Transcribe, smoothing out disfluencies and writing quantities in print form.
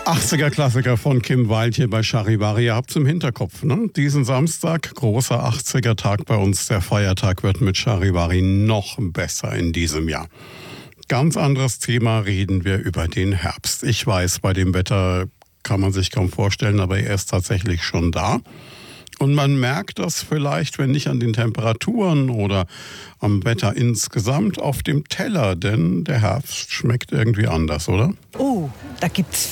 80er-Klassiker von Kim Wilde hier bei Charivari. Ihr habt's im Hinterkopf, ne? Diesen Samstag, großer 80er-Tag bei uns. Der Feiertag wird mit Charivari noch besser in diesem Jahr. Ganz anderes Thema, reden wir über den Herbst. Ich weiß, bei dem Wetter kann man sich kaum vorstellen, aber er ist tatsächlich schon da. Und man merkt das vielleicht, wenn nicht an den Temperaturen oder am Wetter insgesamt, auf dem Teller, denn der Herbst schmeckt irgendwie anders, oder? Oh, da gibt's